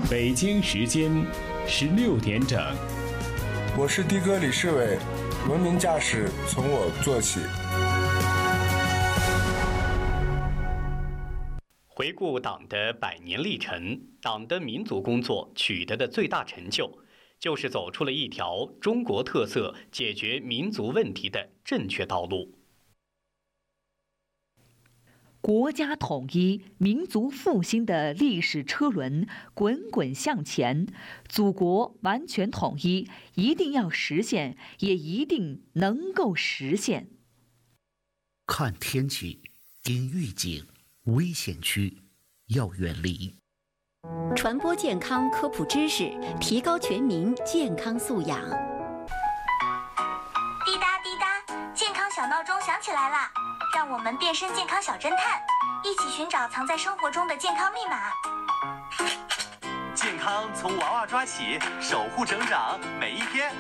北京时间16点整。 我是的哥李世伟，文明驾驶从我做起。 回顾党的100年历程，党的民族工作取得的最大成就，就是走出了一条中国特色解决民族问题的正确道路。 国家统一、民族复兴的历史车轮滚滚向前，祖国完全统一一定要实现，也一定能够实现。 看天气，盯预警，危险区要远离。 传播健康科普知识，提高全民健康素养。 滴答滴答，健康小闹钟响起来了，让我们变身健康小侦探，一起寻找藏在生活中的健康密码。 健康从娃娃抓起，守护成长每一天。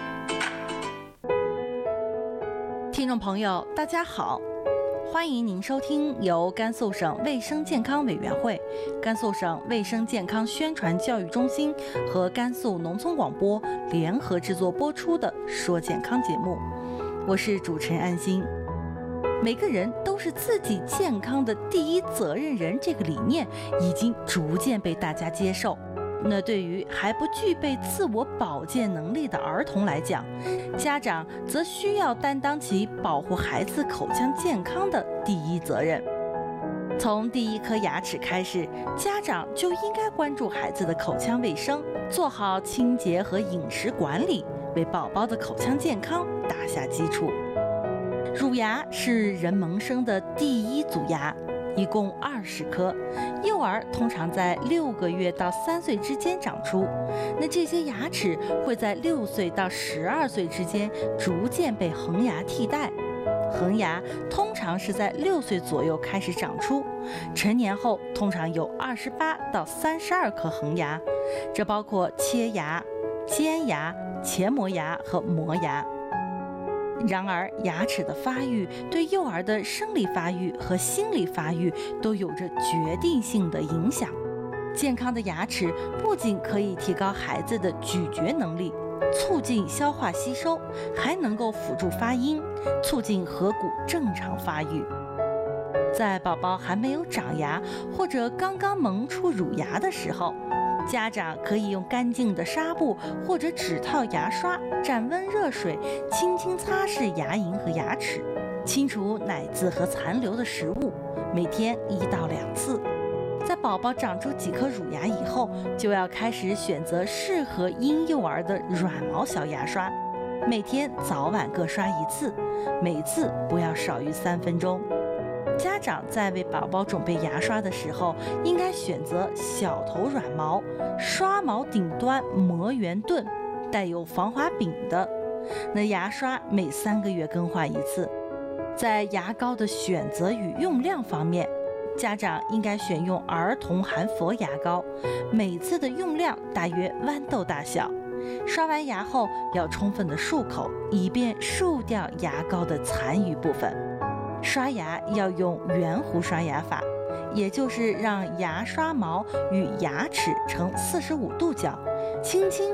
听众朋友，大家好，欢迎您收听由甘肃省卫生健康委员会、甘肃省卫生健康宣传教育中心和甘肃农村广播联合制作播出的《说健康》节目，我是主持人安心。每个人都是自己健康的第一责任人，这个理念已经逐渐被大家接受。那对于还不具备自我保健能力的儿童来讲，家长则需要担当起保护孩子口腔健康的第一责任。从第一颗牙齿开始，家长就应该关注孩子的口腔卫生，做好清洁和饮食管理，为宝宝的口腔健康打下基础。乳牙是人萌生的第一组牙，一共20颗，幼儿通常在6个月到3岁之间长出。那这些牙齿会在6岁到12岁之间逐渐被恒牙替代。恒牙通常是在6岁左右开始长出，成年后通常有28到32颗恒牙，这包括切牙、尖牙、前磨牙和磨牙。然而，牙齿的发育对幼儿的生理发育和心理发育都有着决定性的影响。健康的牙齿不仅可以提高孩子的咀嚼能力，促进消化吸收，还能够辅助发音，促进颌骨正常发育。在宝宝还没有长牙或者刚刚萌出乳牙的时候，家长可以用干净的纱布或者指套牙刷蘸温热水，轻轻擦拭牙龈和牙齿，清除奶渍和残留的食物，每天1到2次。在宝宝长出几颗乳牙以后，就要开始选择适合婴幼儿的软毛小牙刷，每天早晚各刷1次，每次不要少于3分钟。家长在为宝宝准备牙刷的时候，应该选择小头软毛、刷毛顶端磨圆钝、带有防滑柄的。那牙刷每3个月更换1次。在牙膏的选择与用量方面，家长应该选用儿童含氟牙膏，每次的用量大约豌豆大小。刷完牙后要充分的漱口，以便漱掉牙膏的残余部分。刷牙要用圆弧刷牙法，也就是让牙刷毛与牙齿呈45度角，轻轻